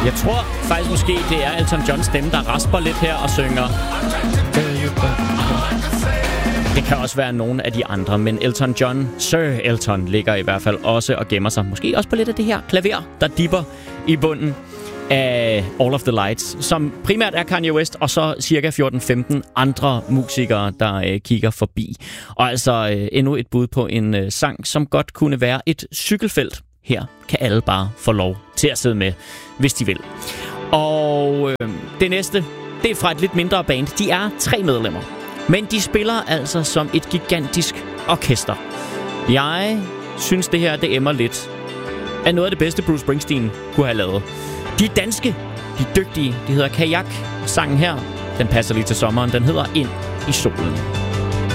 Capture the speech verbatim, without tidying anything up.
Jeg tror faktisk måske, det er Elton Johns stemme, der rasper lidt her og synger. Det kan også være nogen af de andre, men Elton John, Sir Elton, ligger i hvert fald også og gemmer sig. Måske også på lidt af det her klaver, der dipper i bunden af All of the Lights, som primært er Kanye West, og så cirka fjorten femten andre musikere, der øh, kigger forbi. Og altså øh, endnu et bud på en øh, sang, som godt kunne være et cykelfelt. Her kan alle bare få lov til at sidde med, hvis de vil. Og øh, det næste, det er fra et lidt mindre band. De er tre medlemmer, men de spiller altså som et gigantisk orkester. Jeg synes, det her det emmer lidt af noget af det bedste, Bruce Springsteen kunne have lavet. De er danske, de er dygtige, de hedder Kajak. Sangen her, den passer lige til sommeren, den hedder Ind i solen.